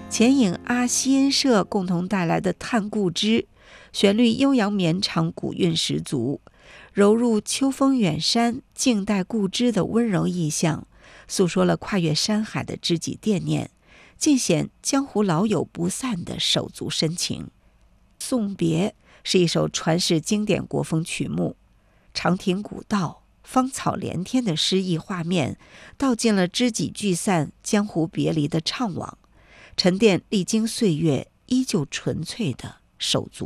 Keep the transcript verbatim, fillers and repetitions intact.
钱颖、阿西恩社共同带来的《叹故知》，旋律悠扬绵长，古韵十足，揉入秋风远山、静待故知的温柔意象，诉说了跨越山海的知己惦念，尽显江湖老友不散的手足深情。送别是一首传世经典国风曲目，长亭古道、芳草连天的诗意画面，道尽了知己聚散、江湖别离的怅惘，沉淀历经岁月依旧纯粹的手足